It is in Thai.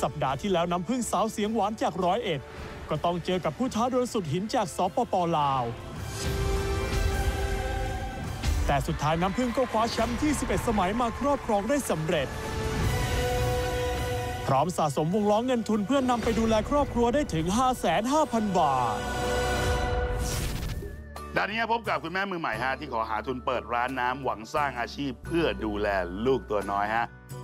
สัปดาห์ที่แล้วน้ำพึ่งสาวเสียงหวานจาก101ก็ต้องเจอกับผู้ท้าดวลสุดหินจากสปป.ลาวแต่สุดท้ายน้ำพึ่งก็คว้าแชมป์ที่11สมัยมาครอบครองได้สำเร็จพร้อมสะสมวงล้อเงินทุนเพื่อนำไปดูแลครอบครัวได้ถึง 550,000 บาทด้านนี้พบกับคุณแม่มือใหม่ที่ขอหาทุนเปิดร้านน้ำหวังสร้างอาชีพเพื่อดูแลลูกตัวน้อย